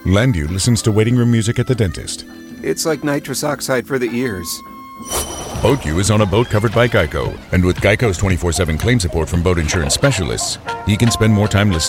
Landu listens to waiting room music at the dentist. It's like nitrous oxide for the ears. BoatU is on a boat covered by Geico. And with Geico's 24/7 claim support from boat insurance specialists, he can spend more time listening